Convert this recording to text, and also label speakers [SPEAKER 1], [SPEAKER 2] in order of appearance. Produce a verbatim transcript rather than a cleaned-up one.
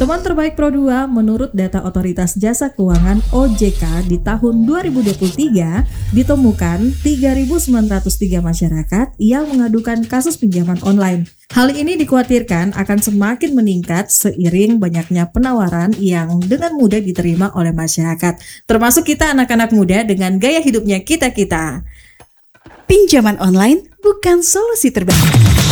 [SPEAKER 1] Teman terbaik Pro dua menurut data Otoritas Jasa Keuangan O J K di tahun dua ribu dua puluh tiga ditemukan tiga ribu sembilan ratus tiga masyarakat yang mengadukan kasus pinjaman online. Hal ini dikhawatirkan akan semakin meningkat seiring banyaknya penawaran yang dengan mudah diterima oleh masyarakat, termasuk kita anak-anak muda dengan gaya hidupnya kita-kita.
[SPEAKER 2] Pinjaman online bukan solusi terbaik.